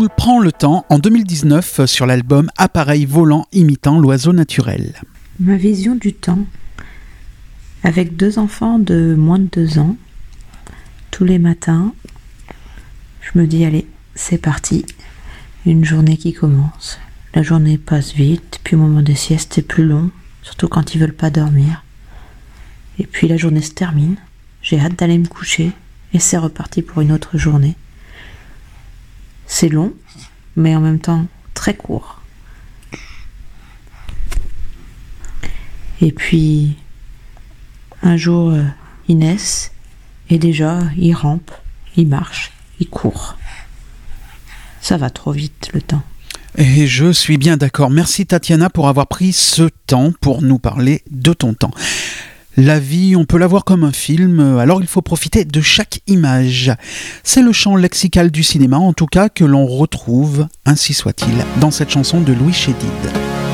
Pitbull prend le temps en 2019 sur l'album Appareil volant imitant l'oiseau naturel. Ma vision du temps. Avec 2 enfants de moins de 2 ans, tous les matins, je me dis allez, c'est parti, une journée qui commence. La journée passe vite, puis au moment des siestes c'est plus long, surtout quand ils veulent pas dormir. Et puis la journée se termine, j'ai hâte d'aller me coucher, et c'est reparti pour une autre journée. C'est long, mais en même temps très court. Et puis, un jour, ils naissent, et déjà, ils rampent, ils marchent, ils courent. Ça va trop vite, le temps. Et je suis bien d'accord. Merci Tatiana pour avoir pris ce temps pour nous parler de ton temps. La vie, on peut la voir comme un film, alors il faut profiter de chaque image. C'est le champ lexical du cinéma, en tout cas, que l'on retrouve, ainsi soit-il, dans cette chanson de Louis Chédid.